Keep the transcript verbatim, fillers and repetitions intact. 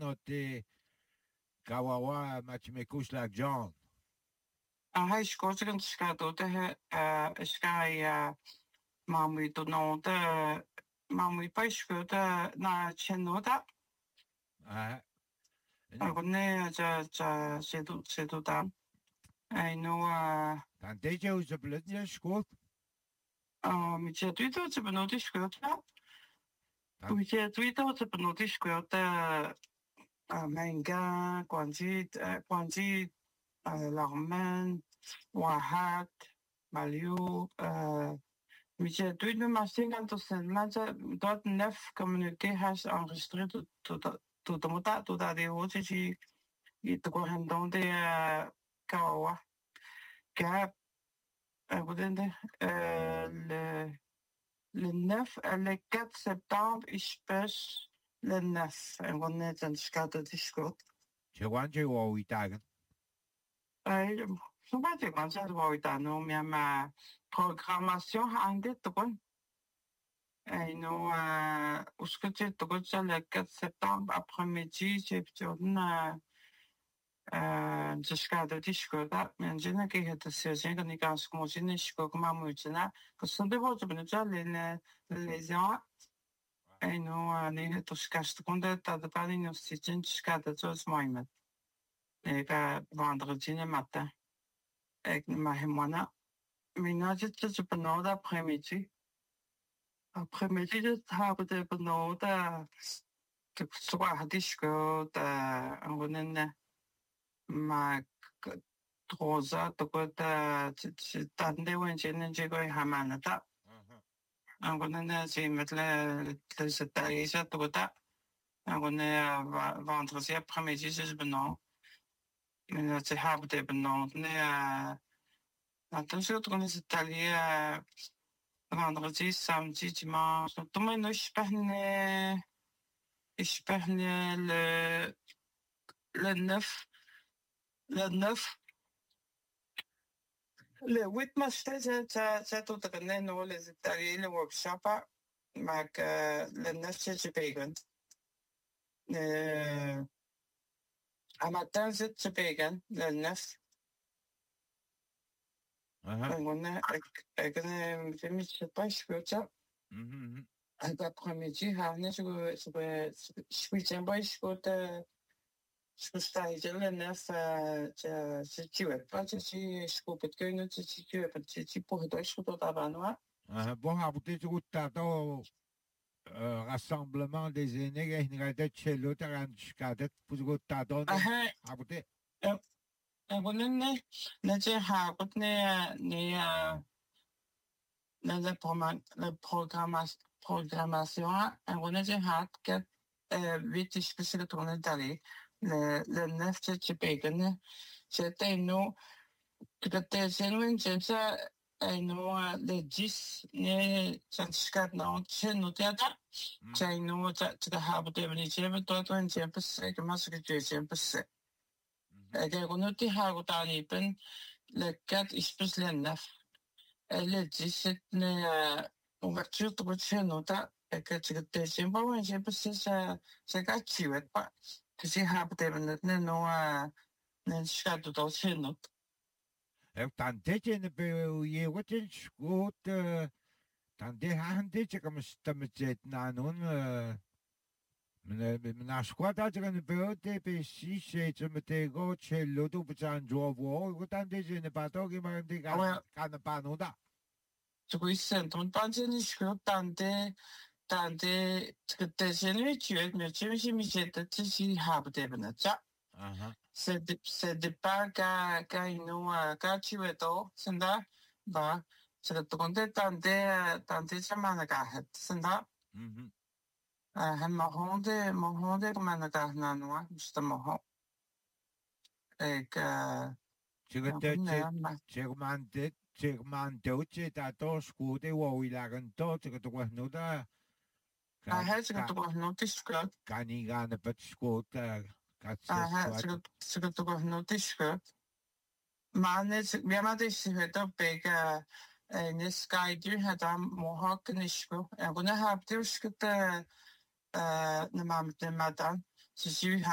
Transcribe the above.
no te kawawa machimekush la John. Ah, hij scoort een schat te eh sky eh mamui to no de mamui pa scoort na chenoda. Ah. Ah, ne ja ja sedu sedu dan. I know uh Dan deed je hoe ze blutje scoort. Ah, mi je Twitter te benodig scoort. Mi je Twitter te benodig scoort啊，mijn ga 管之誒管之誒浪漫瓦哈馬里奧誒，mi je doet nu maar zingen tot zijn mensen dat nef communiqué has enregistré tot tot tot de mota tot dat de hoort je je te gaan dan de kawa cap wat in de le le neuf et le quatre septembre is pas le neuf en wanneer dan schat het is goed. Je want je wou itagen. Eh, souvent je want je wou itagen, maar ma programmation hangt toch. En nou, uh, us que je toch je le quatre septembre après-midi, je heb na uh, je schat het is goed. Maar je na kijk het is je kan niet als como je niet goed maar moet je na. Dus dat wordt je bent je le le gens. En nou, nee, het is kast konde dat de paar dingen zitten schat het zo smaakt. Ik ga vendredi matin. Ik maar helemaal. Mina je je benodigd après-midi. Après-midi dat hebben de benodigd. Ik zwaar het is goed. En wanneer maar roza toch dat dan de wensen je ga hamana dat. En wanneer ze met le le zetaïsa toch dat. En wanneer vendredi après-midi is benodigd. En dat ze hebben de benodigd. Nee. Attention, on est allé euh, vendredi, samedi, dimanche. Tout le monde, je parlais, je parlais le, le neuf, le neuf, le huit mars, c'est tout le monde, nous, les Italiens, le workshop, mais le neuf, c'est je paye. Le, à matin, c'est je paye, le neuf. Wanneer ik ik een filmpje pas gespeeld. Mhm. Ik heb après-midi haar net zo zo speelt een beetje gespeeld. Je sta je le neuf je je tu es pas je je scoop het kunnen je je je je je pour het is goed dat aan Ah, bon, à bout de route, t'as rassemblement des aînés, il y a des cellos, t'as un cadet, pour que t'as donné. À bout de. En wanneer ne ne je haar wat ne ne ne le programma le programma programmation en wanneer je haar que weet is que c'est tourner d'aller le le neuf je je pegane c'était nous que te zelwen je ça et nous le dix ne sanskar non je nous tata je nous je hebben de manier je hebben tot een je pas que mas que je je pas Kijk, we nu hebben daar even le quatre is pas le neuf. Le dix c'est ne ouverture de votre nota et que tu te sens pas ouais j'ai pas ça ça qu'a tu es pas que si hebben de ne no ne schat de dat zin not. Ik dan dit in de buurt, je wordt in schoot, dan de hand dit je kan stemmen zitten na een na squad dat in de buurt de P C zit met de gootje loto op zijn job hoor, dan dit in de patog maar die kan kan de panoda. Zo is het, want dan zijn die schoot dan de dan de het zijn we je met je je met je dat je hebben de net ja. Aha. C'est de, c'est de pas qu'à, qu'à nous, qu'à tuer tout, c'est ça, bah, c'est le truc de tenter, tenter ça managat, c'est ça. Mhm. Euh, marron de, marron de managat, non, non, juste marron. Et que, Je gaat het, zeg maar dit, zeg maar doodje, dat toch schoot, de wou je lagen tot, je gaat toch nog daar. ah, hij zegt toch nog niet goed. Kan niet gaan op het schoot, ah, hij zegt, zegt toch nog niet goed. Maar net, we hebben dus het op bij, en de sky duur had aan mohawk en school. En we hebben dus het, eh, de maand de maand, dus je